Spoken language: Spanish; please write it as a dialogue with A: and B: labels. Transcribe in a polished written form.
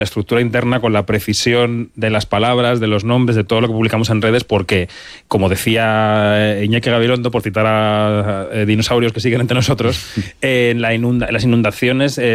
A: estructura interna, con la precisión de las palabras, de los nombres, de todo lo que publicamos en redes, porque, como decía Iñaki Gabilondo, por citar a dinosaurios que siguen entre nosotros, en las inundaciones